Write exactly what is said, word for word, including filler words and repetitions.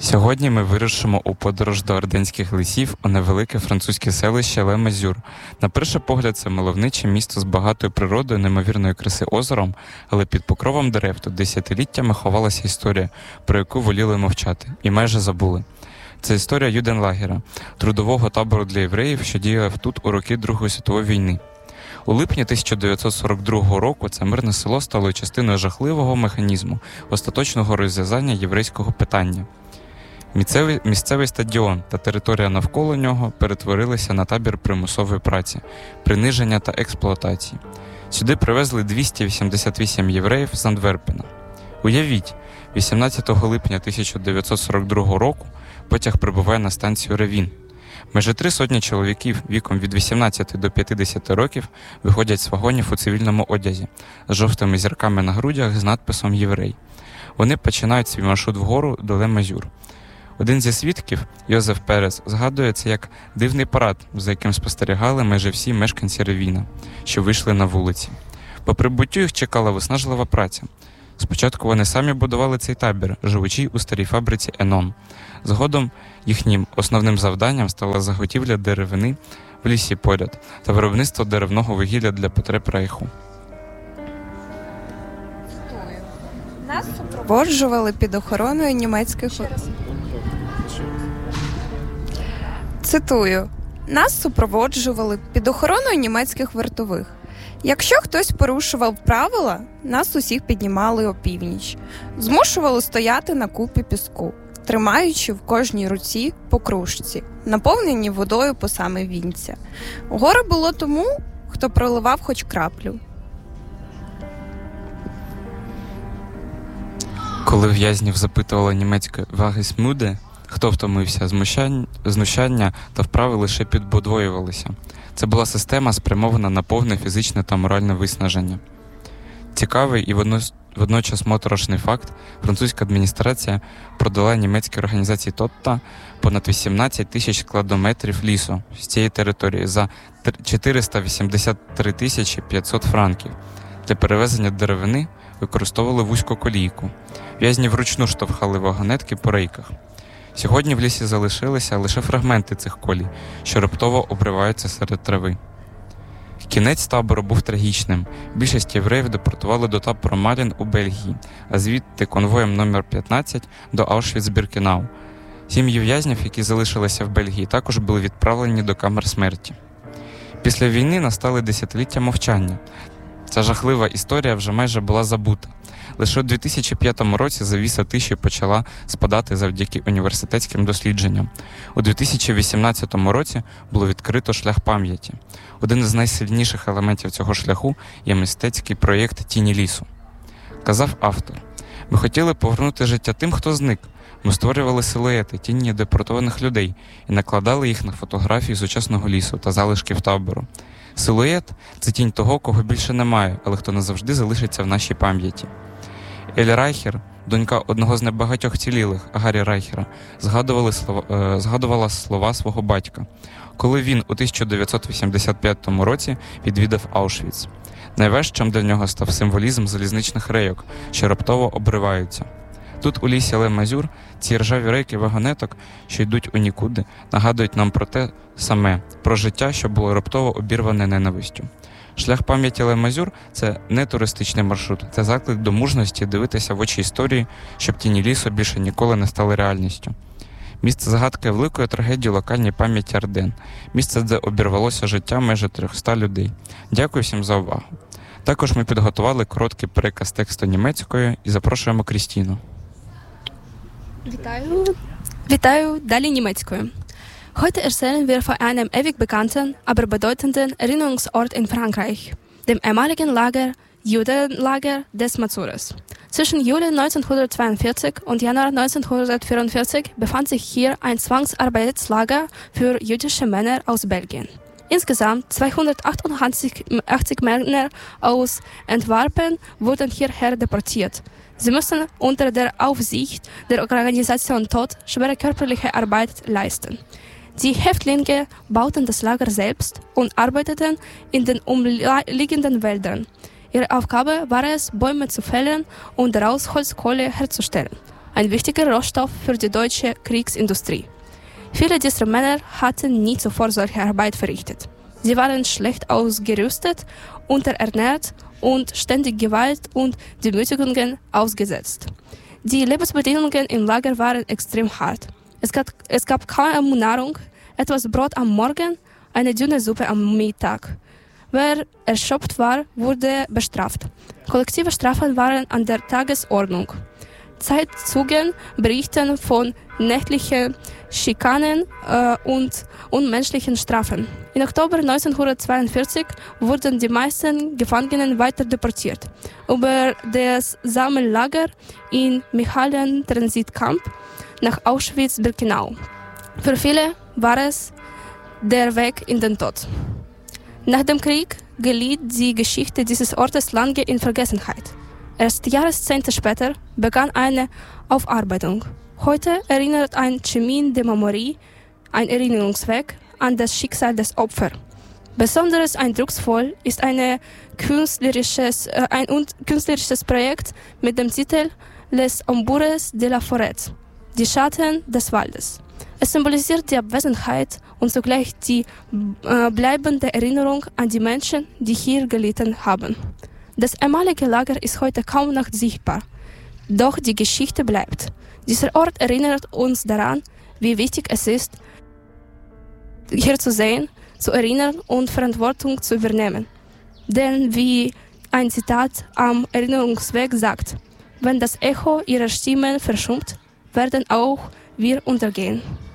Сьогодні ми вирушимо у подорож до Орденських лісів у невелике французьке селище Ле-Мазюр. На перший погляд, це мальовниче місто з багатою природою, неймовірної краси озером, але під покровом дерев тут десятиліттями ховалася історія, про яку воліли мовчати, і майже забули. Це історія Юденлагера, трудового табору для євреїв, що діяв тут у роки Другої світової війни. У липні тисяча дев'ятсот сорок другого року це мирне село стало частиною жахливого механізму остаточного розв'язання єврейського питання. Місцевий, місцевий стадіон та територія навколо нього перетворилися на табір примусової праці, приниження та експлуатації. Сюди привезли двісті вісімдесят вісім євреїв з Антверпена. Уявіть, вісімнадцятого липня тисяча дев'ятсот сорок другого року потяг прибуває на станцію Ревін. Майже три сотні чоловіків віком від вісімнадцяти до п'ятдесяти років виходять з вагонів у цивільному одязі, з жовтими зірками на грудях з надписом «Єврей». Вони починають свій маршрут вгору до Ле-Мазюр. Один зі свідків, Йозеф Перес, згадує це як дивний парад, за яким спостерігали майже всі мешканці Ревіна, що вийшли на вулиці. По прибуттю їх чекала виснажлива праця. Спочатку вони самі будували цей табір, живучи у старій фабриці «Енон». Згодом їхнім основним завданням стала заготівля деревини в лісі поряд та виробництво деревного вугілля для потреб Рейху. Нас супроводжували під охороною німецьких... Цитую. Нас супроводжували під охороною німецьких вартових. Якщо хтось порушував правила, нас усіх піднімали опівніч. Змушували стояти на купі піску, тримаючи в кожній руці по кружці, наповнені водою по саме вінця. Горе було тому, хто проливав хоч краплю. Коли в'язнів запитувала німецька «Вагесмюде», хто втомився, знущання та вправи лише підбодвоювалися. Це була система, спрямована на повне фізичне та моральне виснаження. Цікавий і водночас моторошний факт – французька адміністрація продала німецькій організації Тотта понад вісімнадцять тисяч складометрів лісу з цієї території за чотириста вісімдесят три тисячі п'ятсот франків. Для перевезення деревини використовували вузьку колійку. В'язні вручну штовхали вагонетки по рейках. Сьогодні в лісі залишилися лише фрагменти цих колій, що раптово обриваються серед трави. Кінець табору був трагічним. Більшість євреїв депортували до табору Малін у Бельгії, а звідти конвоєм номер п'ятнадцять до Аушвіц-Біркенау. Сім'ї в'язнів, які залишилися в Бельгії, також були відправлені до камер смерті. Після війни настали десятиліття мовчання. Ця жахлива історія вже майже була забута. Лише у дві тисячі п'ятому році завіса тиші почала спадати завдяки університетським дослідженням. У дві тисячі вісімнадцятому році було відкрито шлях пам'яті. Один із найсильніших елементів цього шляху є мистецький проєкт «Тіні лісу». Казав автор: «Ми хотіли повернути життя тим, хто зник. Ми створювали силуети, тіні депортованих людей і накладали їх на фотографії сучасного лісу та залишків табору. Силует – це тінь того, кого більше немає, але хто назавжди залишиться в нашій пам'яті». Елі Райхер, донька одного з небагатьох цілілих, Гаррі Райхера, згадувала слова, е, згадувала слова свого батька, коли він у тисяча дев'ятсот вісімдесят п'ятому році відвідав Аушвіц. Найважчим для нього став символізм залізничних рейок, що раптово обриваються. Тут у лісі Ле-Мазюр ці ржаві рейки вагонеток, що йдуть у нікуди, нагадують нам про те саме, про життя, що було раптово обірване ненавистю. Шлях пам'яті Ле-Мазюр – це не туристичний маршрут, це заклик до мужності дивитися в очі історії, щоб тіні лісу більше ніколи не стали реальністю. Місце загадки великої трагедії локальній пам'яті Арден. Місце, де обірвалося життя майже триста людей. Дякую всім за увагу. Також ми підготували короткий переказ тексту німецькою і запрошуємо Крістіну. Вітаю. Вітаю. Далі німецькою. Heute erzählen wir von einem ewig bekannten, aber bedeutenden Erinnerungsort in Frankreich, dem ehemaligen Lager, Judenlager des Mazures. Zwischen Juli neunzehnhundertzweiundvierzig und Januar neunzehnhundertvierundvierzig befand sich hier ein Zwangsarbeitslager für jüdische Männer aus Belgien. Insgesamt zweihundertachtundachtzig Männer aus Antwerpen wurden hierher deportiert. Sie mussten unter der Aufsicht der Organisation Tod schwere körperliche Arbeit leisten. Die Häftlinge bauten das Lager selbst und arbeiteten in den umliegenden Wäldern. Ihre Aufgabe war es, Bäume zu fällen und daraus Holzkohle herzustellen. ein wichtiger Rohstoff für die deutsche Kriegsindustrie. Viele dieser Männer hatten nie zuvor solche Arbeit verrichtet. Sie waren schlecht ausgerüstet, unterernährt und ständig Gewalt und Demütigungen ausgesetzt. Die Lebensbedingungen im Lager waren extrem hart. Es gab, es gab kaum Nahrung, etwas Brot am Morgen, eine dünne Suppe am Mittag. Wer erschöpft war, wurde bestraft. Kollektive Strafen waren an der Tagesordnung. Zeitzeugen berichten von nächtlichen Schikanen äh, und unmenschlichen Strafen. Im Oktober neunzehnhundertzweiundvierzig wurden die meisten Gefangenen weiter deportiert. Über das Sammellager in Michalen-Transitcamp nach Auschwitz-Birkenau. Für viele war es der Weg in den Tod. Nach dem Krieg geriet die Geschichte dieses Ortes lange in Vergessenheit. Erst Jahrzehnte später begann eine Aufarbeitung. Heute erinnert ein Chemin de Memorie, ein Erinnerungsweg, an das Schicksal des Opfers. Besonders eindrucksvoll ist eine künstlerisches, äh, ein künstlerisches Projekt mit dem Titel Les Ombures de la Forêt, die Schatten des Waldes. Es symbolisiert die Abwesenheit und zugleich die äh, bleibende Erinnerung an die Menschen, die hier gelitten haben. Das ehemalige Lager ist heute kaum noch sichtbar, doch die Geschichte bleibt. Dieser Ort erinnert uns daran, wie wichtig es ist, hier zu sehen, zu erinnern und Verantwortung zu übernehmen. Denn wie ein Zitat am Erinnerungsweg sagt, wenn das Echo ihrer Stimmen verschummt, werden auch wir untergehen.